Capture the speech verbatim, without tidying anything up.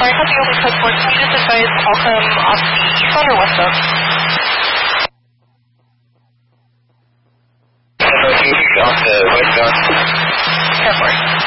sorry, copy over code four. Can you just advise I'll come off the east side or west side? Off the west side. ten four.